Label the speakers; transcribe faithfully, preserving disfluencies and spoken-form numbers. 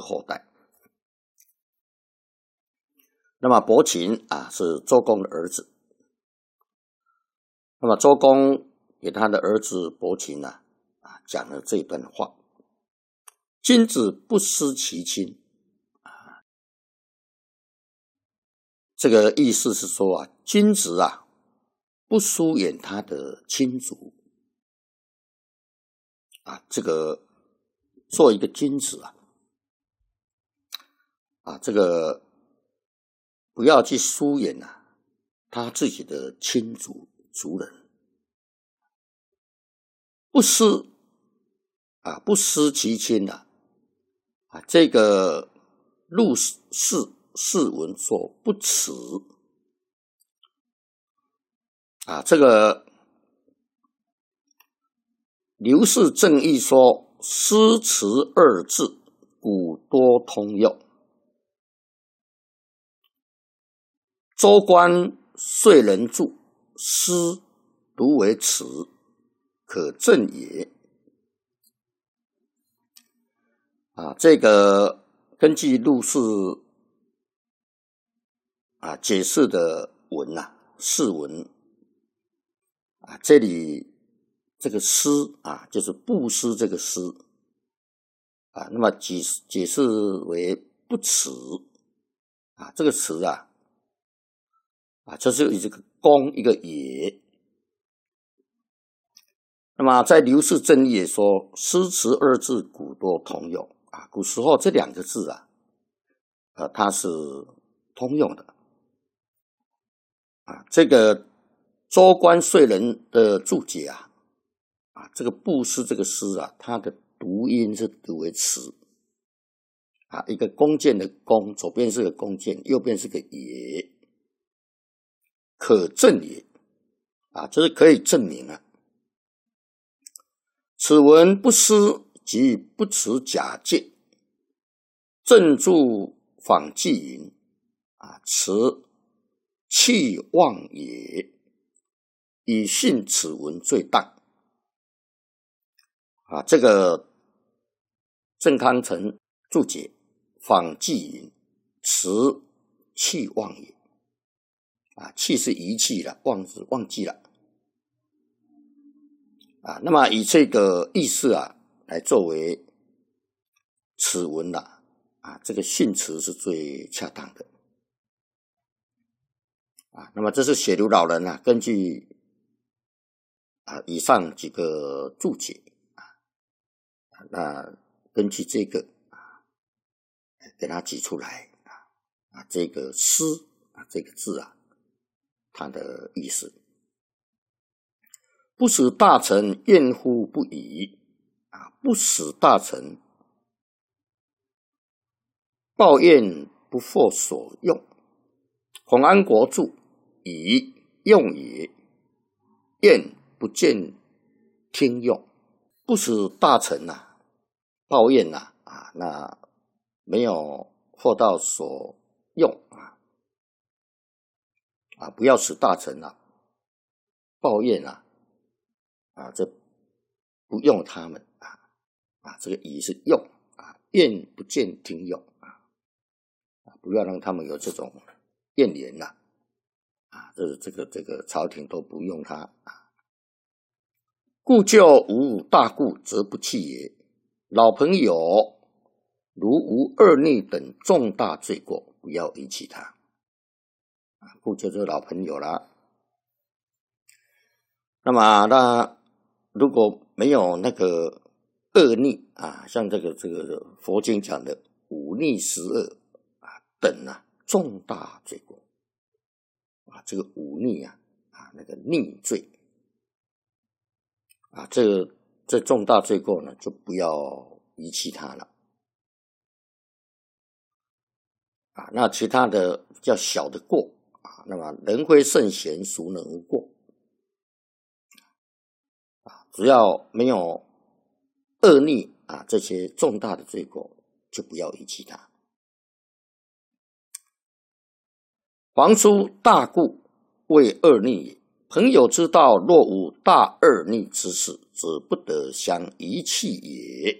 Speaker 1: 后代。那么伯禽啊是周公的儿子，那么周公给他的儿子伯禽啊啊讲了这段话：君子不失其亲。啊，这个意思是说啊，君子啊不疏远他的亲族啊，这个做一个君子啊啊这个。不要去疏远啊，他自己的亲族族人，不失啊，不失其亲啊，啊，这个陆氏释文说不耻啊，这个刘氏正义说失耻二字，古多通用。周官遂人著，失独为耻，可正也。啊，这个根据陆氏啊解释的文啊，释文啊，这里这个失啊，就是不失这个失啊，那么解解释为不耻啊，这个耻啊。啊，就是一个公一个也。那么在刘氏正义也说，失耻二字古多通用啊，古时候这两个字啊，呃，它是通用的啊。这个周官遂人的注解啊，啊，这个不失这个失啊，它的读音是读为齿啊，一个弓箭的弓，左边是个弓箭，右边是个也。可证也啊，就是可以证明啊。此文不失即不持假借，正注仿纪云啊，持气妄也，以信此文最当啊。这个郑康成注解仿纪云，持气妄也。啊，弃是遗弃了，忘是忘记了啊。那么以这个意思啊，来作为此文啦啊，这个信词是最恰当的啊。那么这是写刘老人啊，根据啊以上几个注解啊，那根据这个啊，给他举出来啊啊，这个诗啊这个字啊。他的意思，不使大臣厌乎不已啊，不使大臣抱怨不获所用。孔安国注以用也，厌不见听用，不使大臣呐、啊、抱怨呐 啊, 啊，那没有获到所用啊。啊，不要使大臣啊抱怨啊，啊，这不用他们啊，啊，这个以是用啊，厌不见听用啊，啊，不要让他们有这种怨言呐，啊，这是这个这个朝廷都不用他啊。故旧无大故，则不弃也。老朋友如无二逆等重大罪过，不要遗弃他。故旧就是老朋友啦。那么，那如果没有那个恶逆啊，像这个这个佛经讲的五逆十恶啊等啊重大罪过啊，这个五逆啊啊那个逆罪啊，这个这重大罪过呢，就不要遗弃它了啊。那其他的比较小的过。那么人非圣贤，孰能无过啊？只要没有恶逆啊这些重大的罪过，就不要遗弃它。皇叔大故，谓恶逆也。朋友之道，若无大恶逆之事，则不得相遗弃也。